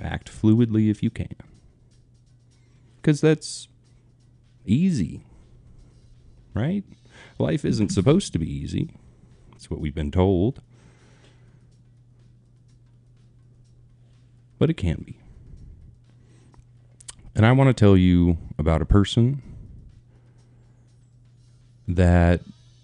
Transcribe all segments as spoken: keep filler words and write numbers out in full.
Act fluidly if you can. Because that's easy, right? Life isn't supposed to be easy. That's what we've been told. But it can be. And I want to tell you about a person that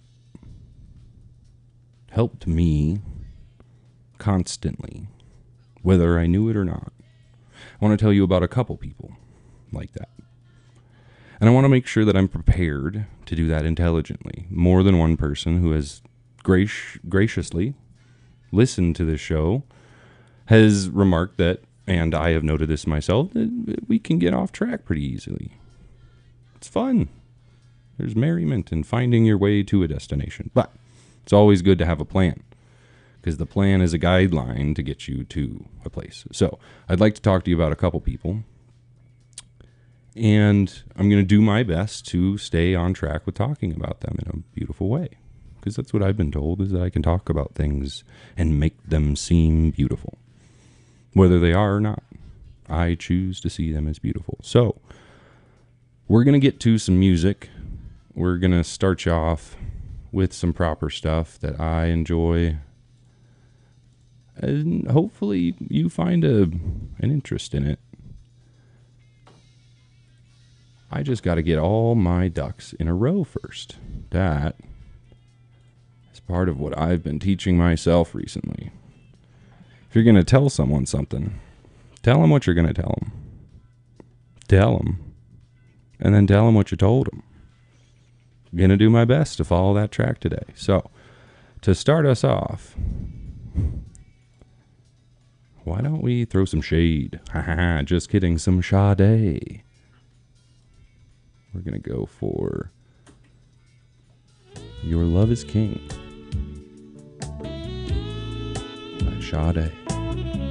helped me constantly, whether I knew it or not. I want to tell you about a couple people like that. And I want to make sure that I'm prepared to do that intelligently. More than one person who has grac- graciously listened to this show has remarked that, and I have noted this myself, that we can get off track pretty easily. It's fun. There's merriment in finding your way to a destination. But it's always good to have a plan, because the plan is a guideline to get you to a place. So I'd like to talk to you about a couple people. And I'm going to do my best to stay on track with talking about them in a beautiful way. Because that's what I've been told, is that I can talk about things and make them seem beautiful. Whether they are or not, I choose to see them as beautiful. So we're going to get to some music. We're going to start you off with some proper stuff that I enjoy. And hopefully you find a an interest in it. I just got to get all my ducks in a row first. That is part of what I've been teaching myself recently. If you're going to tell someone something, tell them what you're going to tell them. Tell them. And then tell them what you told them. I'm going to do my best to follow that track today. So, to start us off, why don't we throw some shade? Haha, just kidding, some Sade. We're going to go for Your Love is King by Sade.